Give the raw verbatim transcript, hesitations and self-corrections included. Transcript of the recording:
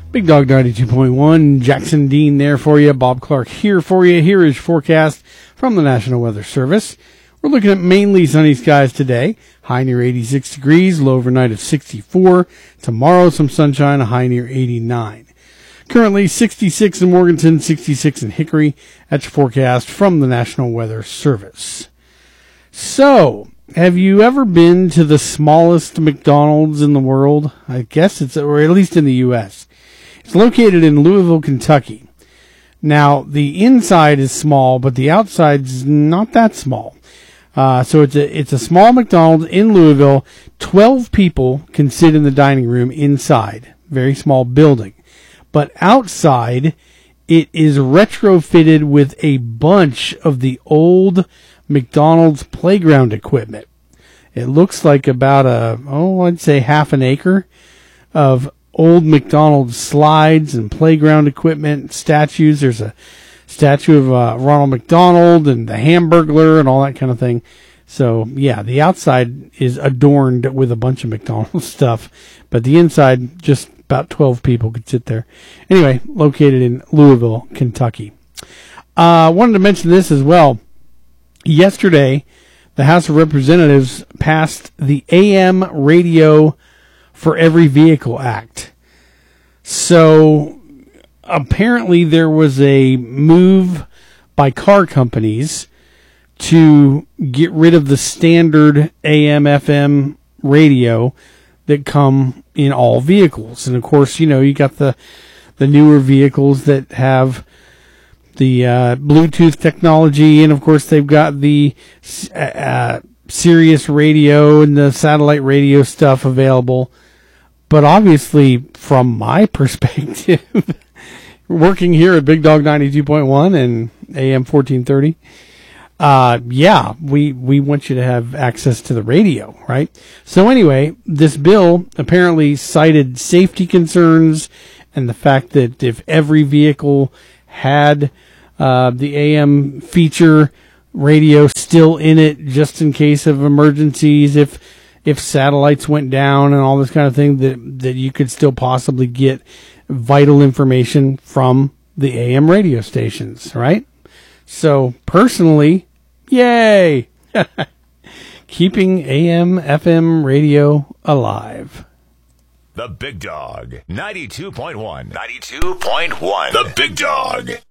Big Dog ninety-two point one, Jackson Dean there for you. Bob Clark here for you. Here is forecast from the National Weather Service. We're looking at mainly sunny skies today. High near eighty-six degrees, low overnight of sixty-four. Tomorrow, some sunshine, a high near eighty-nine. Currently, sixty-six in Morganton, sixty-six in Hickory. That's your forecast from the National Weather Service. So, have you ever been to the smallest McDonald's in the world? I guess it's, or at least in the U S It's located in Louisville, Kentucky. Now, the inside is small, but the outside's not that small. Uh, so it's a, it's a small McDonald's in Louisville. twelve people can sit in the dining room inside. Very small building. But outside, it is retrofitted with a bunch of the old McDonald's playground equipment. It looks like about a, oh, I'd say half an acre of old McDonald's slides and playground equipment, statues. There's a statue of uh, Ronald McDonald and the Hamburglar and all that kind of thing. So, yeah, the outside is adorned with a bunch of McDonald's stuff, but the inside, just about twelve people could sit there. Anyway, located in Louisville, Kentucky. I uh, wanted to mention this as well. Yesterday, the House of Representatives passed the A M Radio for Every Vehicle Act. So, apparently there was a move by car companies to get rid of the standard A M F M radio that come in all vehicles. And of course, you know, you got the the newer vehicles that have the uh, Bluetooth technology, and of course they've got the uh, Sirius radio and the satellite radio stuff available. But obviously, from my perspective, working here at Big Dog ninety-two point one and A M fourteen thirty, uh, yeah, we, we want you to have access to the radio, right? So anyway, this bill apparently cited safety concerns and the fact that if every vehicle had uh, the A M feature radio still in it, just in case of emergencies, if if satellites went down and all this kind of thing, that that you could still possibly get vital information from the A M radio stations, right? So, personally, yay! Keeping A M F M radio alive. The Big Dog, ninety-two point one. ninety-two point one. The Big Dog.